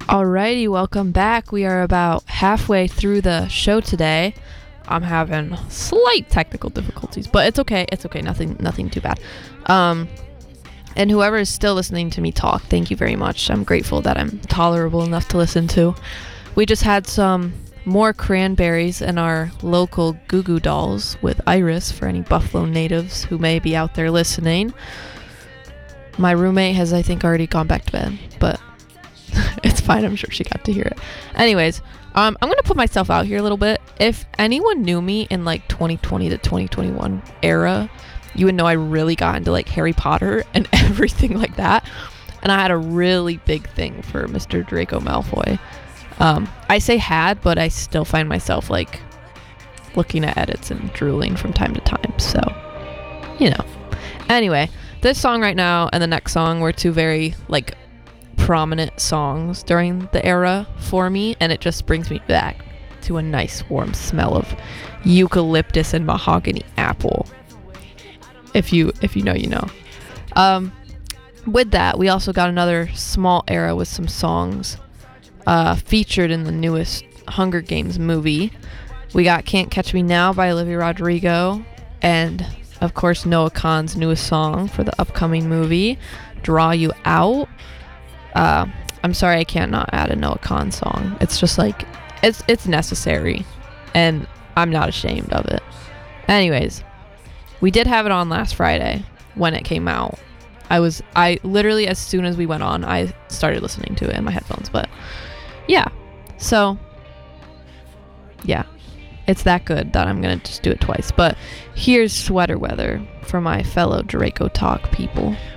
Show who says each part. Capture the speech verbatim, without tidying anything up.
Speaker 1: Alrighty, welcome back. We are about halfway through the show today. I'm having slight technical difficulties, but it's okay. It's okay. Nothing nothing too bad. Um, and whoever is still listening to me talk, thank you very much. I'm grateful that I'm tolerable enough to listen to. We just had some more cranberries in our local Goo Goo Dolls with Iris for any Buffalo natives who may be out there listening. My roommate has, I think, already gone back to bed, but it's fine. I'm sure she got to hear it. Anyways, um, I'm going to put myself out here a little bit. If anyone knew me in like twenty twenty to twenty twenty-one era, you would know I really got into like Harry Potter and everything like that. And I had a really big thing for Mister Draco Malfoy. Um, I say had, but I still find myself like looking at edits and drooling from time to time. So, you know. Anyway, this song right now and the next song were two very like prominent songs during the era for me, and it just brings me back to a nice warm smell of eucalyptus and mahogany apple. If you if you know, you know. Um, with that, we also got another small era with some songs uh, featured in the newest Hunger Games movie. We got Can't Catch Me Now by Olivia Rodrigo, and of course Noah Kahan's newest song for the upcoming movie, Draw You Out. Uh, I'm sorry I can't not add a Noah Kahan song. It's just like, it's it's necessary, and I'm not ashamed of it. Anyways, we did have it on last Friday when it came out. I was, I literally, as soon as we went on, I started listening to it in my headphones, but yeah. So, yeah. It's that good that I'm going to just do it twice. But here's Sweater Weather for my fellow Draco Talk people.